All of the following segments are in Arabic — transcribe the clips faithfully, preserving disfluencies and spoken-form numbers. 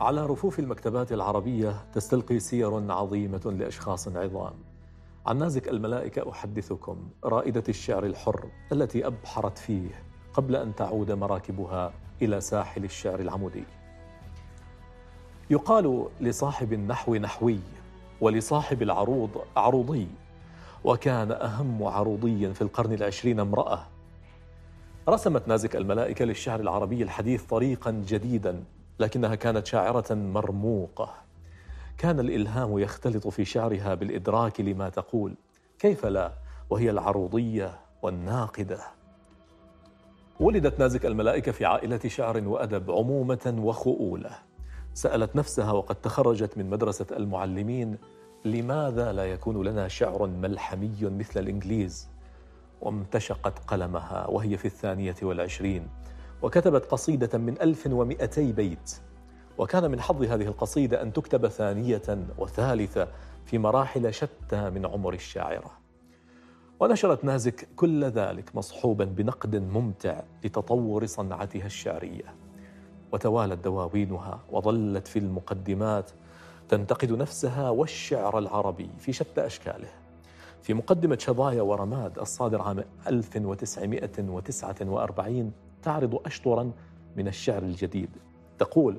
على رفوف المكتبات العربية تستلقي سير عظيمة لأشخاص عظام. عن نازك الملائكة أحدثكم، رائدة الشعر الحر التي أبحرت فيه قبل أن تعود مراكبها إلى ساحل الشعر العمودي. يقال لصاحب النحو نحوي، ولصاحب العروض عروضي، وكان أهم عروضي في القرن العشرين امرأة. رسمت نازك الملائكة للشعر العربي الحديث طريقا جديدا، لكنها كانت شاعرة مرموقة. كان الإلهام يختلط في شعرها بالإدراك لما تقول، كيف لا وهي العروضية والناقدة. ولدت نازك الملائكة في عائلة شعر وأدب عمومة وخؤولة. سألت نفسها وقد تخرجت من مدرسة المعلمين، لماذا لا يكون لنا شعر ملحمي مثل الإنجليز؟ وامتشقت قلمها وهي في الثانية والعشرين، وكتبت قصيدة من ألف ومئتي بيت، وكان من حظ هذه القصيدة أن تكتب ثانية وثالثة في مراحل شتى من عمر الشاعرة. ونشرت نازك كل ذلك مصحوبا بنقد ممتع لتطور صنعتها الشعرية، وتوالت دواوينها وظلت في المقدمات تنتقد نفسها والشعر العربي في شتى أشكاله. في مقدمة شظايا ورماد الصادر عام ألف وتسعمئة وتسعة وأربعين تعرض أشطرا من الشعر الجديد. تقول: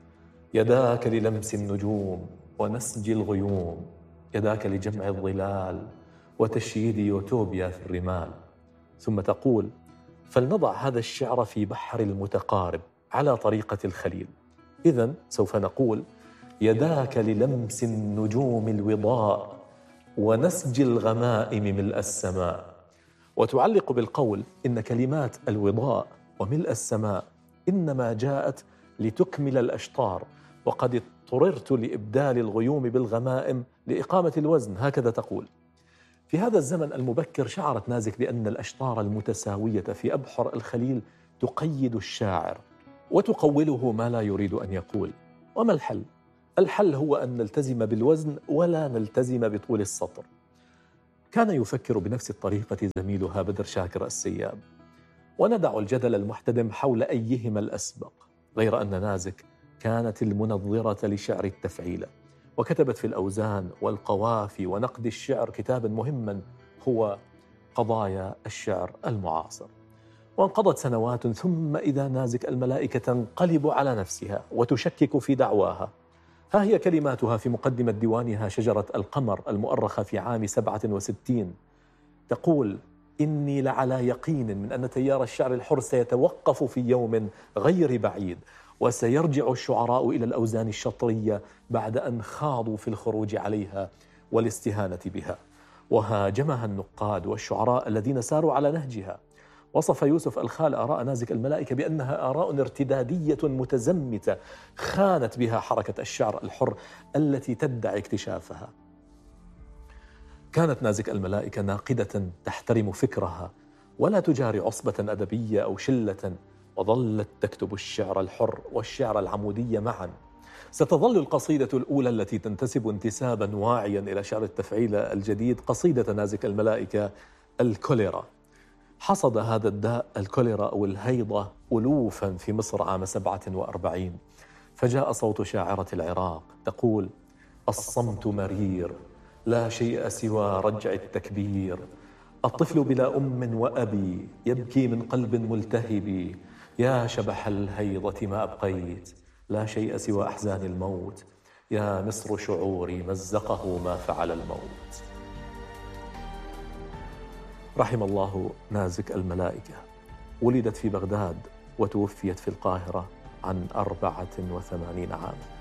يداك للمس النجوم ونسج الغيوم، يداك لجمع الظلال وتشييد يوتوبيا في الرمال. ثم تقول: فلنضع هذا الشعر في بحر المتقارب على طريقة الخليل. إذن سوف نقول: يداك للمس النجوم الوضاء ونسج الغمائم ملء السماء. وتعلق بالقول إن كلمات الوضاء وملء السماء إنما جاءت لتكمل الأشطار، وقد اضطررت لإبدال الغيوم بالغمائم لإقامة الوزن، هكذا تقول. في هذا الزمن المبكر شعرت نازك بأن الأشطار المتساوية في أبحر الخليل تقيد الشاعر وتقوله ما لا يريد أن يقول. وما الحل؟ الحل هو أن نلتزم بالوزن ولا نلتزم بطول السطر. كان يفكر بنفس الطريقة زميلها بدر شاكر السياب، وندع الجدل المحتدم حول أيهما الأسبق، غير أن نازك كانت المنظرة لشعر التفعيلة، وكتبت في الأوزان والقوافي ونقد الشعر كتابا مهما هو قضايا الشعر المعاصر. وانقضت سنوات، ثم إذا نازك الملائكة تنقلب على نفسها وتشكك في دعواها. ها هي كلماتها في مقدمة ديوانها شجرة القمر المؤرخة في عام سبعة وستين. تقول: إني لعلى يقين من أن تيار الشعر الحر سيتوقف في يوم غير بعيد، وسيرجع الشعراء إلى الأوزان الشطرية بعد أن خاضوا في الخروج عليها والاستهانة بها. وهاجمها النقاد والشعراء الذين ساروا على نهجها. وصف يوسف الخال آراء نازك الملائكة بأنها آراء ارتدادية متزمتة خانت بها حركة الشعر الحر التي تدعي اكتشافها. كانت نازك الملائكة ناقدة تحترم فكرها ولا تجاري عصبة أدبية أو شلة، وظلت تكتب الشعر الحر والشعر العمودي معا. ستظل القصيدة الأولى التي تنتسب انتسابا واعيا إلى شعر التفعيل الجديد قصيدة نازك الملائكة الكوليرا. حصد هذا الداء الكوليرا أو الهيضة ألوفا في مصر عام سبعة وأربعين، فجاء صوت شاعرة العراق تقول: الصمت مرير، لا شيء سوى رجع التكبير، الطفل بلا أم وأبي يبكي من قلب ملتهب، يا شبح الهيضة ما أبقيت، لا شيء سوى أحزان الموت، يا مصر شعوري مزقه ما فعل الموت. رحم الله نازك الملائكة. ولدت في بغداد وتوفيت في القاهرة عن أربعة وثمانين عاما.